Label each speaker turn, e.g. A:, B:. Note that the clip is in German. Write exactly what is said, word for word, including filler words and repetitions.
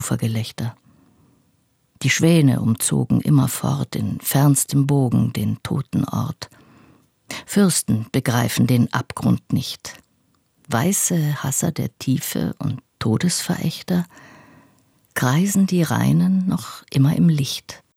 A: Ufergelächter. Die Schwäne umzogen immerfort in fernstem Bogen den toten Ort. Fürsten begreifen den Abgrund nicht. Weiße Hasser der Tiefe und Todesverächter kreisen die Reinen noch immer im Licht.